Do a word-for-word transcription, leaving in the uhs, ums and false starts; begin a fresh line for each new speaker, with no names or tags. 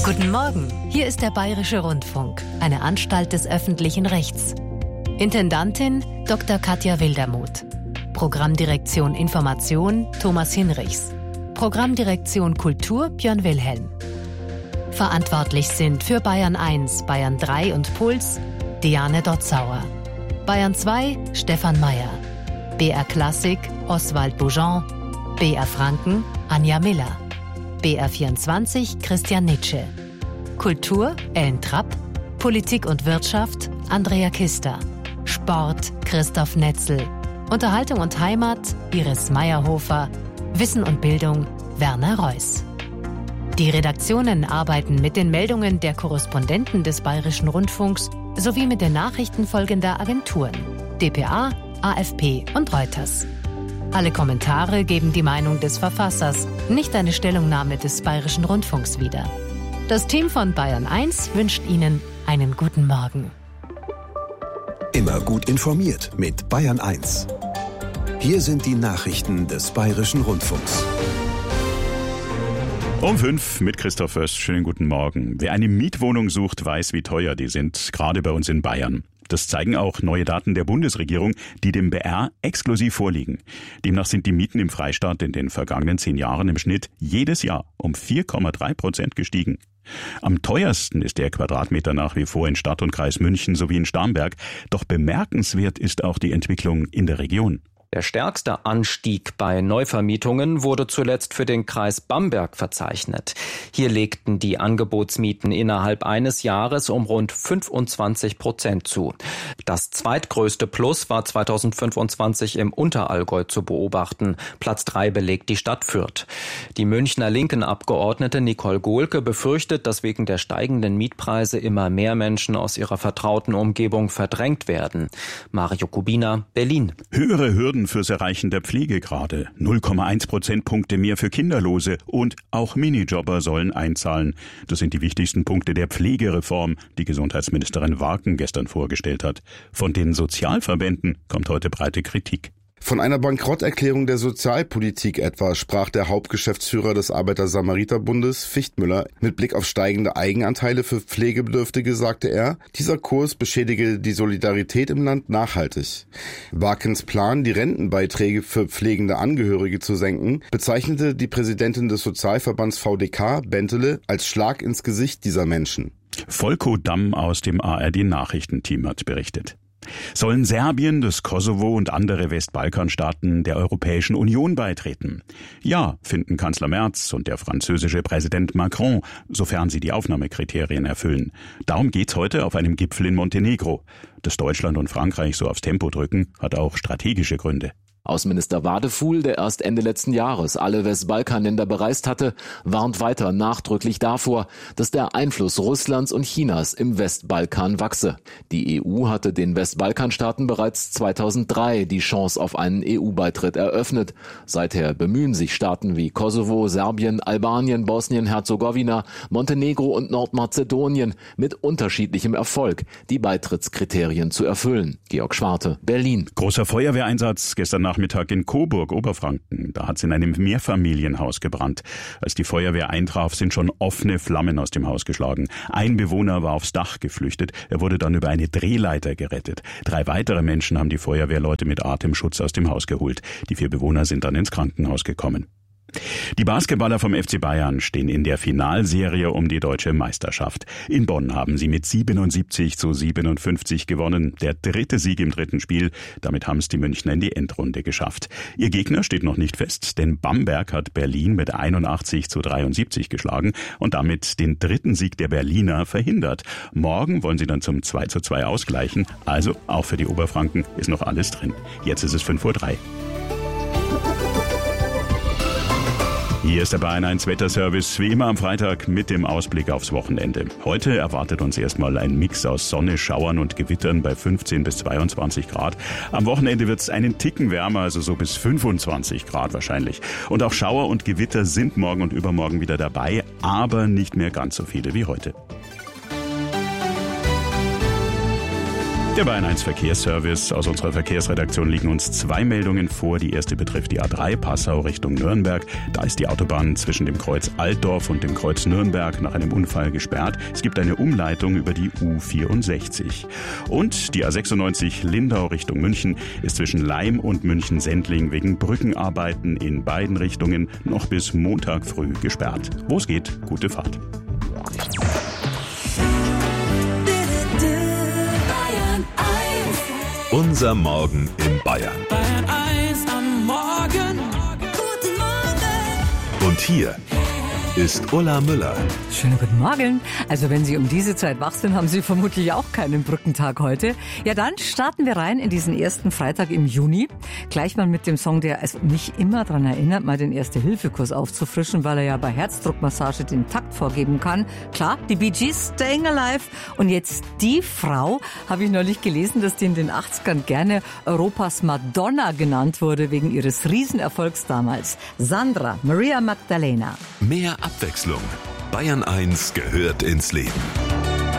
Guten Morgen, hier ist der Bayerische Rundfunk, eine Anstalt des öffentlichen Rechts. Intendantin Doktor Katja Wildermuth. Programmdirektion Information Thomas Hinrichs. Programmdirektion Kultur Björn Wilhelm. Verantwortlich sind für Bayern eins, Bayern drei und Puls Diane Dotzauer. Bayern zwei Stefan Mayer. B R Klassik Oswald Boujon. B R Franken Anja Miller. B R vierundzwanzig Christian Nitsche. Kultur Ellen Trapp. Politik und Wirtschaft Andrea Kister. Sport Christoph Netzel. Unterhaltung und Heimat Iris Meyerhofer. Wissen und Bildung Werner Reuss. Die Redaktionen arbeiten mit den Meldungen der Korrespondenten des Bayerischen Rundfunks sowie mit den Nachrichten folgender Agenturen: D P A, A F P und Reuters. Alle Kommentare geben die Meinung des Verfassers, nicht eine Stellungnahme des Bayerischen Rundfunks wider. Das Team von Bayern eins wünscht Ihnen einen guten Morgen.
Immer gut informiert mit Bayern eins. Hier sind die Nachrichten des Bayerischen Rundfunks.
Um fünf mit Christoph Föst. Schönen guten Morgen. Wer eine Mietwohnung sucht, weiß, wie teuer die sind, gerade bei uns in Bayern. Das zeigen auch neue Daten der Bundesregierung, die dem B R exklusiv vorliegen. Demnach sind die Mieten im Freistaat in den vergangenen zehn Jahren im Schnitt jedes Jahr um vier Komma drei Prozent gestiegen. Am teuersten ist der Quadratmeter nach wie vor in Stadt und Kreis München sowie in Starnberg. Doch bemerkenswert ist auch die Entwicklung in der Region.
Der stärkste Anstieg bei Neuvermietungen wurde zuletzt für den Kreis Bamberg verzeichnet. Hier legten die Angebotsmieten innerhalb eines Jahres um rund fünfundzwanzig Prozent zu. Das zweitgrößte Plus war zweitausendfünfundzwanzig im Unterallgäu zu beobachten. Platz drei belegt die Stadt Fürth. Die Münchner Linken-Abgeordnete Nicole Gohlke befürchtet, dass wegen der steigenden Mietpreise immer mehr Menschen aus ihrer vertrauten Umgebung verdrängt werden. Mario Kubina, Berlin.
Höhere Hürden fürs Erreichen der Pflegegrade, null Komma eins Prozentpunkte mehr für Kinderlose und auch Minijobber sollen einzahlen. Das sind die wichtigsten Punkte der Pflegereform, die Gesundheitsministerin Warken gestern vorgestellt hat. Von den Sozialverbänden kommt heute breite Kritik.
Von einer Bankrotterklärung der Sozialpolitik etwa sprach der Hauptgeschäftsführer des Arbeiter-Samariter-Bundes, Fichtmüller. Mit Blick auf steigende Eigenanteile für Pflegebedürftige sagte er, dieser Kurs beschädige die Solidarität im Land nachhaltig. Warkens Plan, die Rentenbeiträge für pflegende Angehörige zu senken, bezeichnete die Präsidentin des Sozialverbands V D K, Bentele, als Schlag ins Gesicht dieser Menschen.
Volko Damm aus dem A R D-Nachrichtenteam hat berichtet. Sollen Serbien, das Kosovo und andere Westbalkanstaaten der Europäischen Union beitreten? Ja, finden Kanzler Merz und der französische Präsident Macron, sofern sie die Aufnahmekriterien erfüllen. Darum geht's heute auf einem Gipfel in Montenegro. Dass Deutschland und Frankreich so aufs Tempo drücken, hat auch strategische Gründe.
Außenminister Wadefuhl, der erst Ende letzten Jahres alle Westbalkanländer bereist hatte, warnt weiter nachdrücklich davor, dass der Einfluss Russlands und Chinas im Westbalkan wachse. Die E U hatte den Westbalkanstaaten bereits zweitausenddrei die Chance auf einen E U-Beitritt eröffnet. Seither bemühen sich Staaten wie Kosovo, Serbien, Albanien, Bosnien-Herzegowina, Montenegro und Nordmazedonien mit unterschiedlichem Erfolg, die Beitrittskriterien zu erfüllen. Georg Schwarte, Berlin.
Großer Feuerwehreinsatz gestern Nachmittag in Coburg, Oberfranken. Da hat es in einem Mehrfamilienhaus gebrannt. Als die Feuerwehr eintraf, sind schon offene Flammen aus dem Haus geschlagen. Ein Bewohner war aufs Dach geflüchtet. Er wurde dann über eine Drehleiter gerettet. Drei weitere Menschen haben die Feuerwehrleute mit Atemschutz aus dem Haus geholt. Die vier Bewohner sind dann ins Krankenhaus gekommen. Die Basketballer vom F C Bayern stehen in der Finalserie um die deutsche Meisterschaft. In Bonn haben sie mit siebenundsiebzig zu siebenundfünfzig gewonnen. Der dritte Sieg im dritten Spiel. Damit haben es die Münchner in die Endrunde geschafft. Ihr Gegner steht noch nicht fest, denn Bamberg hat Berlin mit einundachtzig zu dreiundsiebzig geschlagen und damit den dritten Sieg der Berliner verhindert. Morgen wollen sie dann zum zwei zu zwei ausgleichen. Also auch für die Oberfranken ist noch alles drin. Jetzt ist es fünf Uhr drei. Hier ist der Bayern eins Wetterservice, wie immer am Freitag mit dem Ausblick aufs Wochenende. Heute erwartet uns erstmal ein Mix aus Sonne, Schauern und Gewittern bei fünfzehn bis zweiundzwanzig Grad. Am Wochenende wird es einen Ticken wärmer, also so bis fünfundzwanzig Grad wahrscheinlich. Und auch Schauer und Gewitter sind morgen und übermorgen wieder dabei, aber nicht mehr ganz so viele wie heute. Der Bayern eins Verkehrsservice. Aus unserer Verkehrsredaktion liegen uns zwei Meldungen vor. Die erste betrifft die A drei Passau Richtung Nürnberg. Da ist die Autobahn zwischen dem Kreuz Altdorf und dem Kreuz Nürnberg nach einem Unfall gesperrt. Es gibt eine Umleitung über die U vierundsechzig. Und die A sechsundneunzig Lindau Richtung München ist zwischen Laim und München-Sendling wegen Brückenarbeiten in beiden Richtungen noch bis Montag früh gesperrt. Wo es geht, gute Fahrt.
Unser Morgen in Bayern.
Bayern eins am Morgen. Guten Morgen.
Und hier ist Ulla Müller.
Schönen guten Morgen. Also wenn Sie um diese Zeit wach sind, haben Sie vermutlich auch keinen Brückentag heute. Ja, dann starten wir rein in diesen ersten Freitag im Juni. Gleich mal mit dem Song, der also mich immer daran erinnert, mal den Erste-Hilfe-Kurs aufzufrischen, weil er ja bei Herzdruckmassage den Takt vorgeben kann. Klar, die Bee Gees, Staying Alive. Und jetzt die Frau, habe ich neulich gelesen, dass die in den achtzigern gerne Europas Madonna genannt wurde, wegen ihres Riesenerfolgs damals. Sandra Maria Magdalena.
Mehr Abwechslung. Bayern eins gehört ins Leben.